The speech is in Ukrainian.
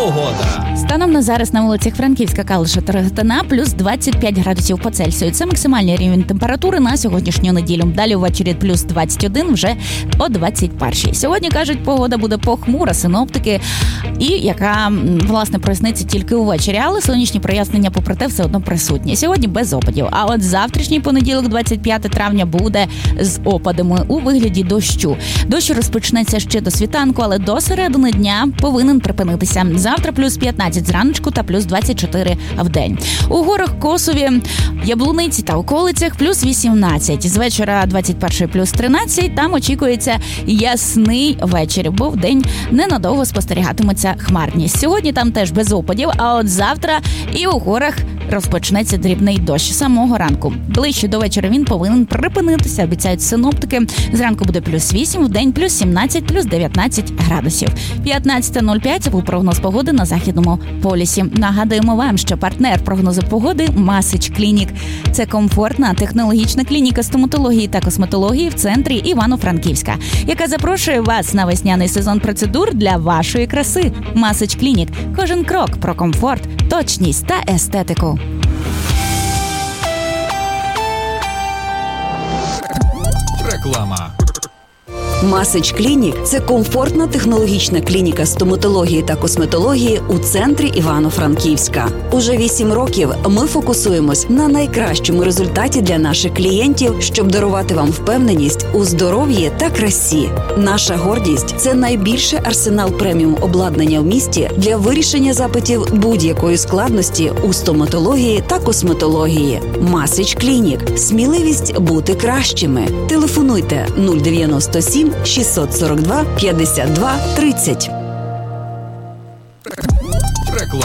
Погода. Станом на зараз на вулицях Франківська, Калуша та Рогатина плюс 25 градусів по Цельсію. Це максимальний рівень температури на сьогоднішню неділю. Далі ввечері плюс 21 вже о 21-й. Сьогодні, кажуть, погода буде похмура, синоптики, і яка, власне, проясниться тільки увечері. Але сонячні прояснення, попри те, все одно присутні. Сьогодні без опадів. А от завтрашній понеділок, 25 травня, буде з опадами у вигляді дощу. Дощ розпочнеться ще до світанку, але до середини дня повинен припинитися. Завтра плюс 15 зраночку та плюс 24 в день. У горах Косові, Яблуниці та околицях плюс 18. З вечора 21 плюс 13. Там очікується ясний вечір, бо вдень ненадовго спостерігатиметься хмарність. Сьогодні там теж без опадів, а от завтра і у горах розпочнеться дрібний дощ самого ранку. Ближче до вечора він повинен припинитися, обіцяють синоптики. Зранку буде плюс 8, вдень плюс 17, плюс 19 градусів. 15.05 був прогноз погоди на Західному полюсі. Нагадуємо вам, що партнер прогнозу погоди Масич Клінік. Це комфортна технологічна клініка стоматології та косметології в центрі Івано-Франківська, яка запрошує вас на весняний сезон процедур для вашої краси. Масич Клінік. Кожен крок про комфорт, точність та естетику. Реклама. Масич Клінік – це комфортна технологічна клініка стоматології та косметології у центрі Івано-Франківська. Уже 8 років ми фокусуємось на найкращому результаті для наших клієнтів, щоб дарувати вам впевненість у здоров'ї та красі. Наша гордість – це найбільший арсенал преміум обладнання в місті для вирішення запитів будь-якої складності у стоматології та косметології. Масич Клінік – сміливість бути кращими. Телефонуйте 097 642 52 30.